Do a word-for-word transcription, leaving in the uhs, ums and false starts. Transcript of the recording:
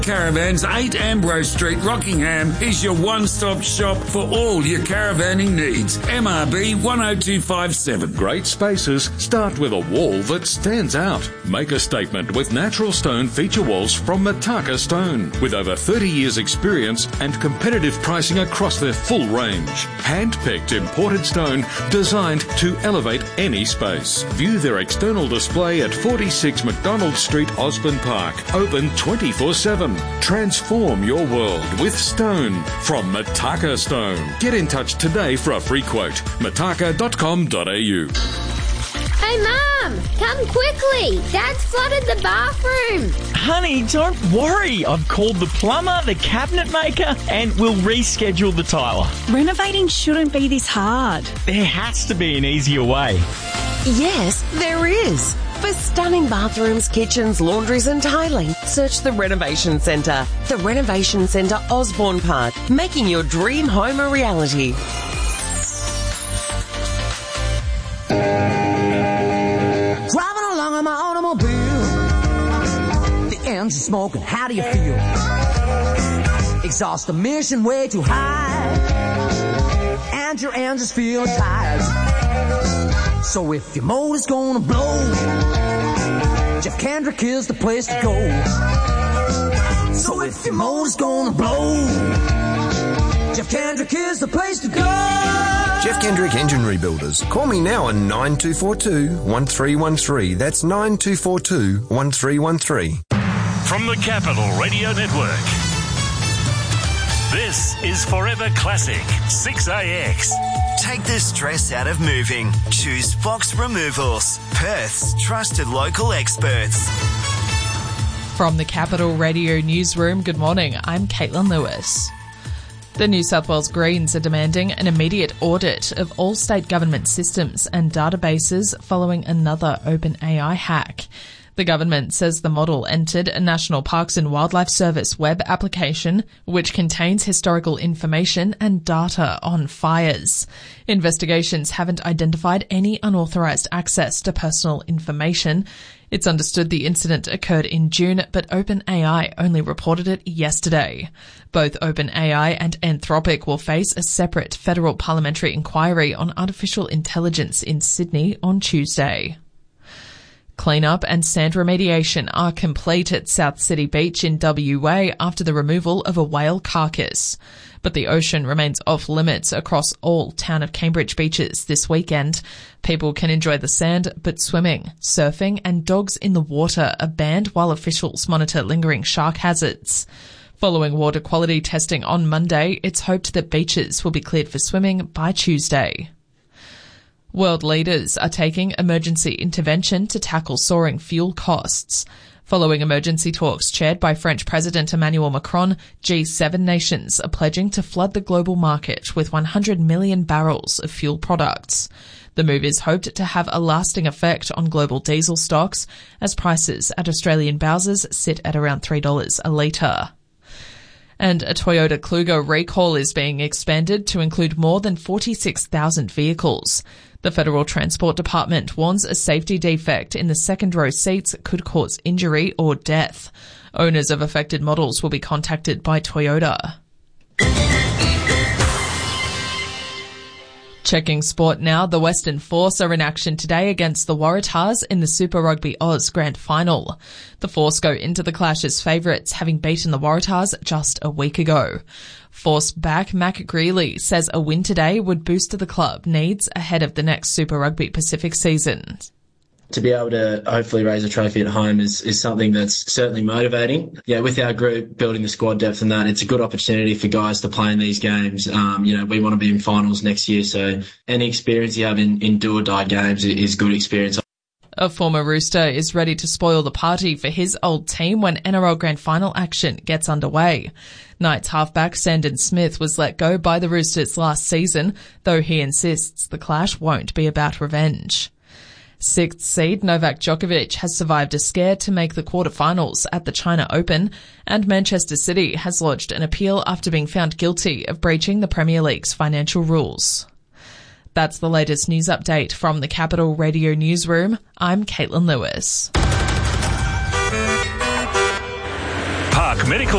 Caravans, eight Ambrose Street, Rockingham is your one-stop shop for all your caravanning needs. M R B one oh two five seven. Great spaces start with a wall that stands out. Make a statement with natural stone feature walls from Mataka Stone. With over thirty years experience and competitive pricing across their full range. Hand-picked imported stone designed to elevate any space. View their external display at forty-six McDonald Street, Osborne Park. Open twenty-four seven. Transform your world with stone from Mataka Stone. Get in touch today for a free quote. mataka dot com dot a u. Hey, Mum! Come quickly! Dad's flooded the bathroom! Honey, don't worry. I've called the plumber, the cabinet maker, and we'll reschedule the tiler. Renovating shouldn't be this hard. There has to be an easier way. Yes, there is. For stunning bathrooms, kitchens, laundries and tiling, search the Renovation Centre. The Renovation Centre, Osborne Park, making your dream home a reality. Driving along in my automobile, the engine smoking, how do you feel? Exhaust emission way too high, and your engine's feeling tired. So if your motor's gonna blow, Jeff Kendrick is the place to go. So if your motor's gonna blow, Jeff Kendrick is the place to go. Jeff Kendrick Engine Rebuilders. Call me now on nine two four two, one three one three. That's nine two four two, one three one three. From the Capital Radio Network, this is Forever Classic six A X. Take the stress out of moving. Choose Fox Removals, Perth's trusted local experts. From the Capital Radio Newsroom, good morning. I'm Caitlin Lewis. The New South Wales Greens are demanding an immediate audit of all state government systems and databases following another OpenAI hack. The government says the model entered a National Parks and Wildlife Service web application which contains historical information and data on fires. Investigations haven't identified any unauthorised access to personal information. It's understood the incident occurred in June, but OpenAI only reported it yesterday. Both OpenAI and Anthropic will face a separate federal parliamentary inquiry on artificial intelligence in Sydney on Tuesday. Cleanup and sand remediation are complete at South City Beach in W A after the removal of a whale carcass. But the ocean remains off limits across all Town of Cambridge beaches this weekend. People can enjoy the sand, but swimming, surfing and dogs in the water are banned while officials monitor lingering shark hazards. Following water quality testing on Monday, it's hoped that beaches will be cleared for swimming by Tuesday. World leaders are taking emergency intervention to tackle soaring fuel costs. Following emergency talks chaired by French President Emmanuel Macron, G seven nations are pledging to flood the global market with one hundred million barrels of fuel products. The move is hoped to have a lasting effect on global diesel stocks as prices at Australian bowsers sit at around three dollars a litre. And a Toyota Kluger recall is being expanded to include more than forty-six thousand vehicles. The Federal Transport Department warns a safety defect in the second row seats could cause injury or death. Owners of affected models will be contacted by Toyota. Checking sport now, the Western Force are in action today against the Waratahs in the Super Rugby Oz Grand Final. The Force go into the clash as favourites, having beaten the Waratahs just a week ago. Force back Mac Greeley says a win today would boost the club needs ahead of the next Super Rugby Pacific season. To be able to hopefully raise a trophy at home is, is something that's certainly motivating. Yeah, with our group building the squad depth and that, it's a good opportunity for guys to play in these games. Um, you know, we want to be in finals next year, so any experience you have in, in do or die games is good experience. A former Rooster is ready to spoil the party for his old team when N R L Grand Final action gets underway. Knights halfback Sandon Smith was let go by the Roosters last season, though he insists the clash won't be about revenge. Sixth seed Novak Djokovic has survived a scare to make the quarterfinals at the China Open, and Manchester City has lodged an appeal after being found guilty of breaching the Premier League's financial rules. That's the latest news update from the Capital Radio Newsroom. I'm Caitlin Lewis. Park Medical